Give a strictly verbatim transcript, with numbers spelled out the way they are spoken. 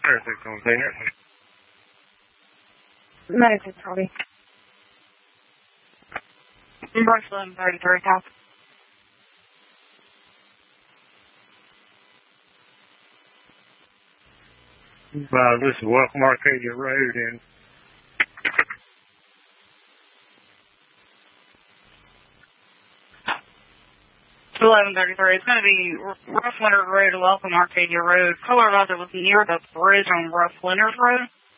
Perfect container. Medical Charlie. Brooklyn thirty-three South. Uh, this is Welcome Arcadia Road and eleven thirty-three. It's going to be Rough Winters Road to Welcome Arcadia Road. Color about it was near the bridge on Rough Winters Road.